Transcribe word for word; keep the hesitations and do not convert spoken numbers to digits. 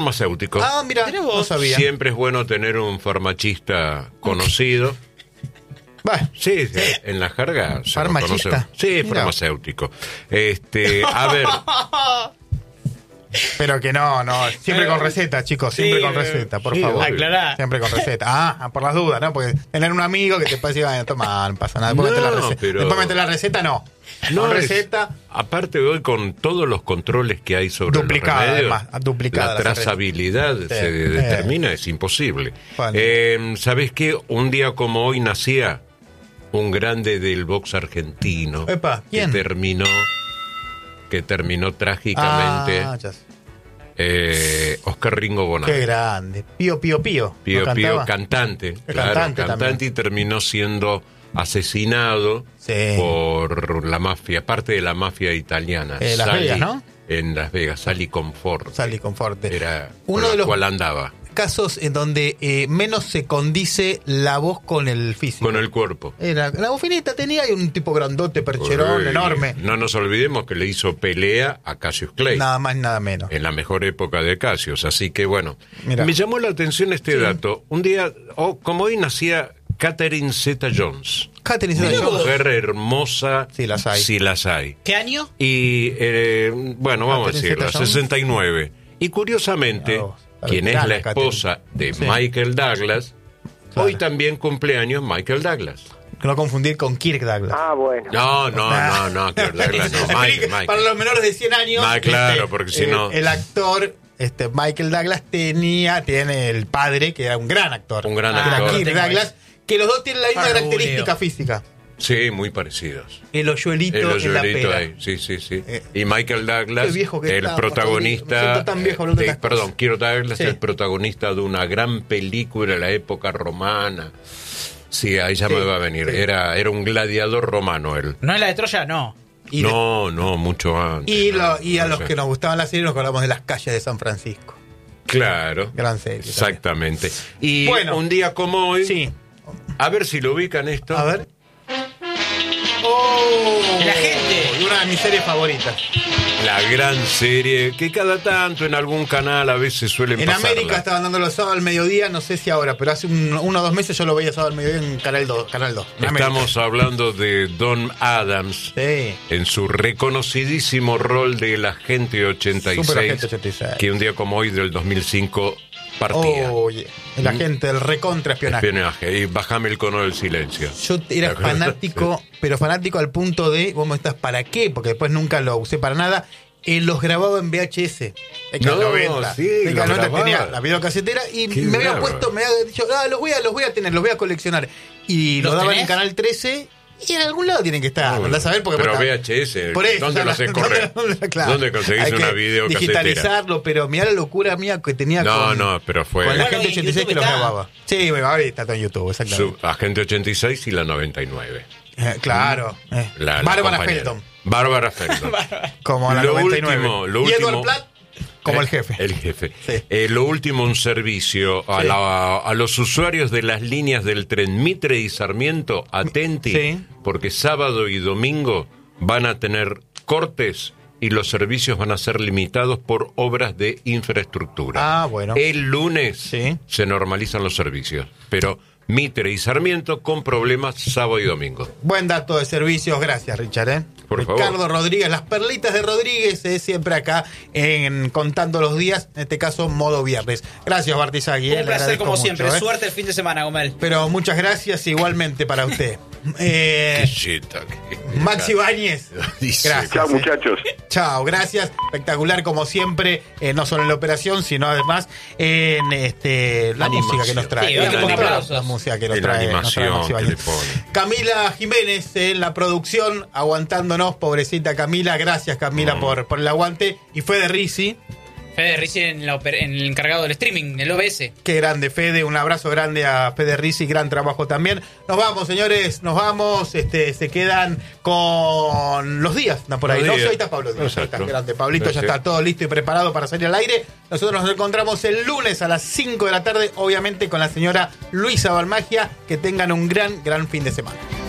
farmacéutico. Ah, mira, no sabía. Siempre es bueno tener un farmacista conocido. Bah, sí, sí, en la jerga se lo conoce. Sí, mira. Farmacéutico. Este, a ver. Pero que no, no, siempre con receta, chicos, siempre sí, con receta, por sí, favor. aclará. Siempre con receta. Ah, por las dudas, ¿no? Porque tener un amigo que te puede decir, vaya, toma, no pasa nada. Después, No, meter la receta. pero- Después meter la receta, no. No con es- receta. Aparte hoy con todos los controles que hay sobre Duplicada, los remedios, además, duplicada la la trazabilidad Sí. se Eh. determina, es imposible. Vale. Eh, ¿Sabés qué? Un día como hoy nacía un grande del box argentino. Epa, ¿quién? Que terminó, que terminó trágicamente. Ah, ya sé. eh, Oscar Ringo Bonal. Qué grande. Pío, pío, pío. Pío, ¿No Pío, cantaba? cantante. Claro, cantante cantante, también. y terminó siendo asesinado Sí. por la mafia, parte de la mafia italiana. Eh, Las Sally- Vegas, ¿no? En Las Vegas, Sally Comfort. Sally Conforte. Era Uno con de la los- cual andaba. Casos en donde eh, menos se condice la voz con el físico. Con el cuerpo. Era, la voz finita tenía y un tipo grandote, percherón, Uy, enorme. No nos olvidemos que le hizo pelea a Cassius Clay. Nada más, nada menos. En la mejor época de Cassius. Así que bueno, Mirá. me llamó la atención este Sí. dato. Un día, oh, como hoy nacía Catherine Zeta-Jones. Catherine Una Zeta-Jones. mujer hermosa. Sí, las hay. Sí, las hay. ¿Qué año? Y, eh, bueno, vamos a Catherine decirlo, Zeta-Jones. sesenta y nueve. Y curiosamente, Mirá vos, la quien es veterana la esposa de Sí. Michael Douglas, Claro. hoy también cumpleaños Michael Douglas. No confundir con Kirk Douglas. Ah, bueno. No, no, no, no, Kirk Douglas, no, Mike, Mike. Para los menores de cien años. Ah, claro, porque si el- no- El actor, este, Michael Douglas, tenía, tiene el padre, que era un gran actor. Un gran que era actor. Kirk Tengo Douglas, que los dos tienen la misma Ah, característica googleo. física. Sí, muy parecidos. El hoyuelito El en la hoyuelito pera. ahí, sí, sí, sí. Eh, y Michael Douglas, qué viejo que el está, protagonista. me siento tan viejo hablando de eh, estas perdón, cosas. Kirk Douglas, Sí. el protagonista de una gran película de la época romana. Sí, ahí ya Sí, me va a venir. sí. Era, era un gladiador romano él. ¿No es la de Troya? No. Y, de- no, no, mucho antes. y, lo- no, y a no los sé. que nos gustaban las series nos acordamos de Las calles de San Francisco. Claro. Gran serie. también. Exactamente. Y Bueno. un día como hoy, Sí. a ver si lo ubican esto. A ver. ¡Oh! La gente. Una de mis series favoritas. La gran serie que cada tanto en algún canal a veces suelen En pasarla. América estaban dando los sábados al mediodía, no sé si ahora, pero hace un- uno o dos meses yo lo veía sábado al mediodía en Canal dos. Canal dos en América. Estamos hablando de Don Adams Sí. en su reconocidísimo rol del agente ochenta y seis, Superagente ochenta y seis. que un día como hoy del dos mil cinco partía. Oye, el agente del recontra espionaje. Espionaje. Y bajame el cono del silencio. Yo era ¿Te acuerdas? fanático, pero fanático al punto de, vos me estás, ¿para qué? Porque después nunca lo usé para nada. Eh, los grababa en V H S. No, noventa. sí, Década los noventa grababa. tenía la videocasetera y Qué me había bárbaro. puesto, me había dicho, ah, los voy a, los voy a tener, los voy a coleccionar. Y lo ¿Los daban tenés? en Canal trece y en algún lado tienen que estar. Bueno, Andás a ver porque pero vos- V H S, Por eso, ¿dónde o sea, lo haces correr? Claro. ¿Dónde conseguís Hay una que videocasetera? digitalizarlo, pero mirá la locura mía que tenía No, con, no, pero fue con la Bueno, gente en ochenta y seis que YouTube los está. grababa. Sí, bueno, ahora está todo en YouTube, exactamente. su agente ochenta y seis y la noventa y nueve. Eh, claro. eh. La- la Bárbara compañera. Felton, Bárbara Felton. como la Lo noventa y nueve. último, lo y Edward último- Platt, como Eh, el jefe. El jefe. Sí. Eh, lo último, un servicio a, Sí. la- a los usuarios de las líneas del tren Mitre y Sarmiento, atenti, Sí. porque sábado y domingo van a tener cortes y los servicios van a ser limitados por obras de infraestructura. Ah, bueno. El lunes Sí. se normalizan los servicios, pero Mitre y Sarmiento con problemas sábado y domingo. Buen dato de servicios, gracias Richard. ¿eh? Por Ricardo favor. Rodríguez, las perlitas de Rodríguez, eh, siempre acá en Contando los Días, en este caso modo viernes. Gracias Bartizagui. eh, Un le placer agradezco como mucho, siempre. eh. Suerte el fin de semana, Gomel. Pero muchas gracias igualmente para usted. Eh, Qué cheta, qué- Maxi Báñez. Dice- Gracias. Chao, eh. muchachos. Chao, gracias. Espectacular como siempre, eh, no solo en la operación, sino además en este la Animación. música que nos trae. Sí, la, hoy que pone música- aplausos. la música que nos En la trae. nos trae animación Maxi que Báñez. le pone. Camila Jiménez en la producción, aguantándonos, pobrecita Camila. Gracias Camila Mm. por, por el aguante. Y Fede Risi, Fede Ricci en, la oper- en el encargado del streaming, el O B S. qué grande Fede, un abrazo grande a Fede Risi, gran trabajo también. Nos vamos, señores, nos vamos, este, se quedan con los días, ¿no? Por ahí, Los ¿no? días. Ahí está Pablo Díaz, ahí está, Exacto. grande. Pablito Sí, ya sí. está todo listo y preparado para salir al aire. Nosotros nos encontramos el lunes a las cinco de la tarde, obviamente con la señora Luisa Balmagia. Que tengan un gran, gran fin de semana.